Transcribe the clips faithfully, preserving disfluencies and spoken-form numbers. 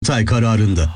Yargıtay kararında.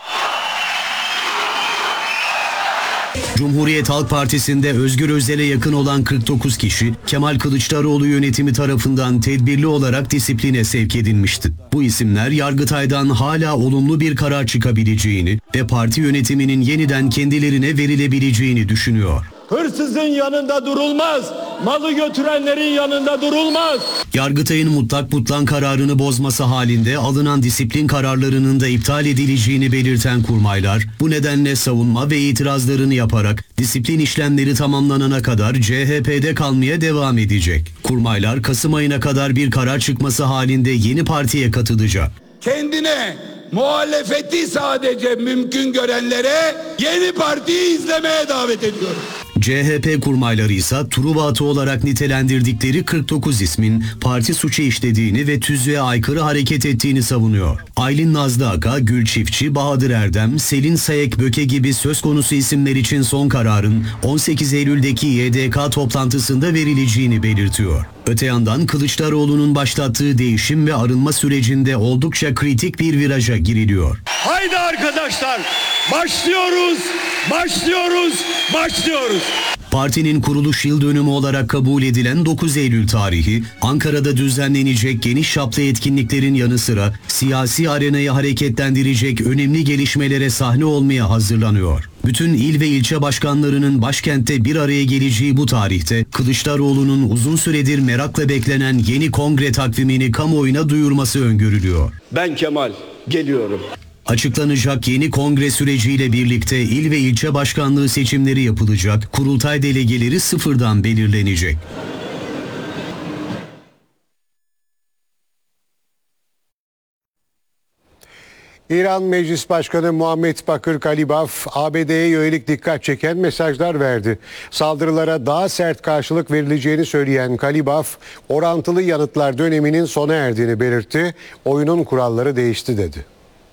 Cumhuriyet Halk Partisi'nde Özgür Özel'e yakın olan kırk dokuz kişi, Kemal Kılıçdaroğlu yönetimi tarafından tedbirli olarak disipline sevk edilmişti. Bu isimler Yargıtay'dan hala olumlu bir karar çıkabileceğini ve parti yönetiminin yeniden kendilerine verilebileceğini düşünüyor. Hırsızın yanında durulmaz, malı götürenlerin yanında durulmaz. Yargıtay'ın mutlak butlan kararını bozması halinde alınan disiplin kararlarının da iptal edileceğini belirten kurmaylar, bu nedenle savunma ve itirazlarını yaparak disiplin işlemleri tamamlanana kadar C H P'de kalmaya devam edecek. Kurmaylar Kasım ayına kadar bir karar çıkması halinde yeni partiye katılacak. Kendine muhalefeti sadece mümkün görenlere yeni partiyi izlemeye davet ediyorum. C H P kurmayları ise Truva atı olarak nitelendirdikleri kırk dokuz ismin parti suçu işlediğini ve tüzüğe aykırı hareket ettiğini savunuyor. Aylin Nazlı Aka, Gül Çiftçi, Bahadır Erdem, Selin Sayek Böke gibi söz konusu isimler için son kararın on sekiz Eylül'deki Y D K toplantısında verileceğini belirtiyor. Öte yandan Kılıçdaroğlu'nun başlattığı değişim ve arınma sürecinde oldukça kritik bir viraja giriliyor. Haydi arkadaşlar, başlıyoruz, başlıyoruz, başlıyoruz. Partinin kuruluş yıl dönümü olarak kabul edilen dokuz Eylül tarihi, Ankara'da düzenlenecek geniş çaplı etkinliklerin yanı sıra siyasi arenayı hareketlendirecek önemli gelişmelere sahne olmaya hazırlanıyor. Bütün il ve ilçe başkanlarının başkentte bir araya geleceği bu tarihte Kılıçdaroğlu'nun uzun süredir merakla beklenen yeni kongre takvimini kamuoyuna duyurması öngörülüyor. Ben Kemal, geliyorum. Açıklanacak yeni kongre süreciyle birlikte il ve ilçe başkanlığı seçimleri yapılacak, kurultay delegeleri sıfırdan belirlenecek. İran Meclis Başkanı Muhammed Bakır Kalibaf, A B D'ye yönelik dikkat çeken mesajlar verdi. Saldırılara daha sert karşılık verileceğini söyleyen Kalibaf, orantılı yanıtlar döneminin sona erdiğini belirtti. Oyunun kuralları değişti dedi.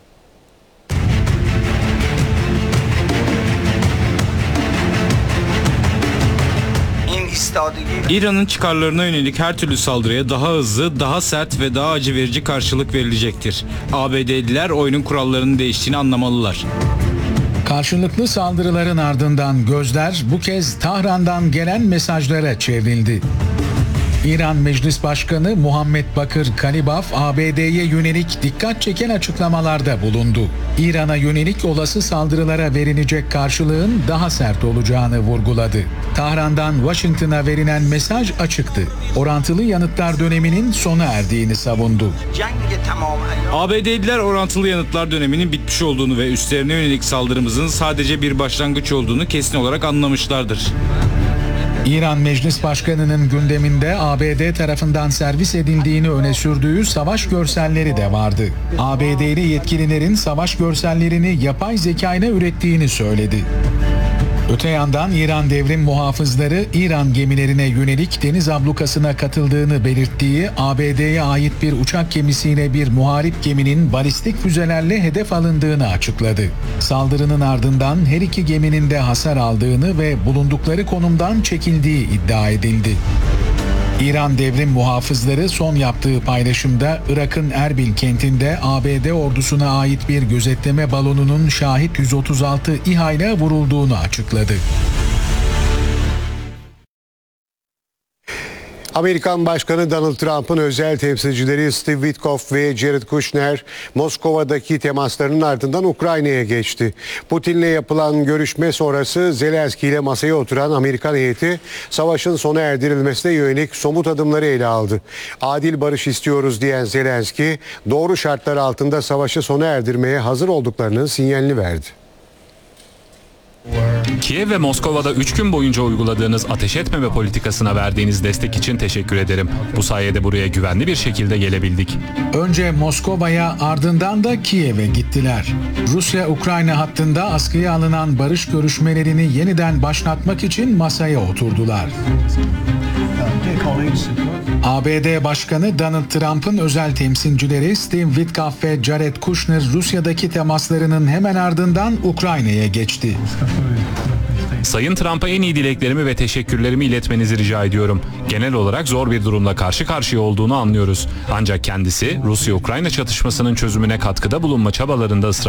İran'ın çıkarlarına yönelik her türlü saldırıya daha hızlı, daha sert ve daha acı verici karşılık verilecektir. A B D'liler oyunun kurallarının değiştiğini anlamalılar. Karşılıklı saldırıların ardından gözler bu kez Tahran'dan gelen mesajlara çevrildi. İran Meclis Başkanı Muhammed Bakır Kalibaf, A B D'ye yönelik dikkat çeken açıklamalarda bulundu. İran'a yönelik olası saldırılara verilecek karşılığın daha sert olacağını vurguladı. Tahran'dan Washington'a verilen mesaj açıktı. Orantılı yanıtlar döneminin sona erdiğini savundu. A B D'liler orantılı yanıtlar döneminin bitmiş olduğunu ve üstlerine yönelik saldırımızın sadece bir başlangıç olduğunu kesin olarak anlamışlardır. İran Meclis Başkanı'nın gündeminde A B D tarafından servis edildiğini öne sürdüğü savaş görselleri de vardı. A B D'li yetkililerin savaş görsellerini yapay zekayla ürettiğini söyledi. Öte yandan İran devrim muhafızları İran gemilerine yönelik deniz ablukasına katıldığını belirttiği A B D'ye ait bir uçak gemisiyle bir muharip geminin balistik füzelerle hedef alındığını açıkladı. Saldırının ardından her iki geminin de hasar aldığını ve bulundukları konumdan çekildiği iddia edildi. İran devrim muhafızları son yaptığı paylaşımda Irak'ın Erbil kentinde A B D ordusuna ait bir gözetleme balonunun Şahit yüz otuz altı İHA ile vurulduğunu açıkladı. Amerikan Başkanı Donald Trump'ın özel temsilcileri Steve Witkoff ve Jared Kushner, Moskova'daki temaslarının ardından Ukrayna'ya geçti. Putin'le yapılan görüşme sonrası Zelenski ile masaya oturan Amerikan heyeti, savaşın sona erdirilmesine yönelik somut adımları ele aldı. Adil barış istiyoruz diyen Zelenski, doğru şartlar altında savaşı sona erdirmeye hazır olduklarının sinyalini verdi. Kiev ve Moskova'da üç gün boyunca uyguladığınız ateş etmeme politikasına verdiğiniz destek için teşekkür ederim. Bu sayede buraya güvenli bir şekilde gelebildik. Önce Moskova'ya, ardından da Kiev'e gittiler. Rusya-Ukrayna hattında askıya alınan barış görüşmelerini yeniden başlatmak için masaya oturdular. A B D Başkanı Donald Trump'ın özel temsilcileri Steve Witkoff ve Jared Kushner Rusya'daki temaslarının hemen ardından Ukrayna'ya geçti. Sayın Trump'a en iyi dileklerimi ve teşekkürlerimi iletmenizi rica ediyorum. Genel olarak zor bir durumla karşı karşıya olduğunu anlıyoruz. Ancak kendisi Rusya-Ukrayna çatışmasının çözümüne katkıda bulunma çabalarında ısrar